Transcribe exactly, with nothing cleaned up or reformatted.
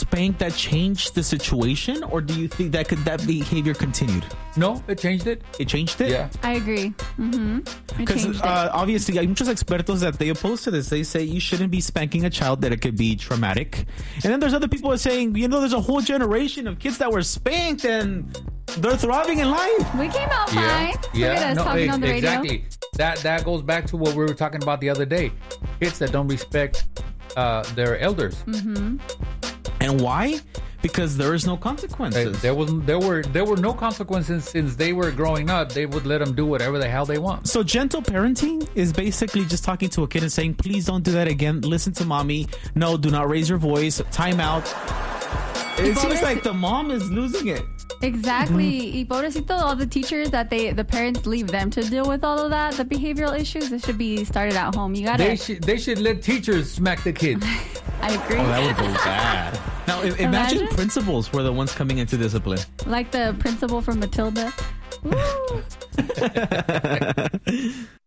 spanked that changed the situation, or do you think that could that behavior continued? No, it changed it. It changed it? Yeah. I agree. Mm-hmm. Because uh, obviously, hay muchos expertos that they oppose to this. They say you shouldn't be spanking a child, that it could be traumatic. And then there's other people that are saying, you know, there's a whole generation of kids that were spanked and they're thriving in life. We came out Yeah. fine. Yeah. Look at us No, talking ex- on the radio. exactly. That that goes back to what we were talking about the other day. Kids that don't respect uh, their elders. Mm-hmm. And why? Because there is no consequences. There, there was there were there were no consequences since they were growing up. They would let them do whatever the hell they want. So gentle parenting is basically just talking to a kid and saying, please don't do that again. Listen to mommy. No, do not raise your voice. Time out. It seems like the mom is losing it. Exactly. Y pobrecito, all the teachers that they, the parents leave them to deal with all of that, the behavioral issues, it should be started at home. You gotta. They should they should let teachers smack the kids. I agree. Oh, that would go bad. Now, i- imagine, Imagine? principals were the ones coming into discipline. Like the principal from Matilda. Woo.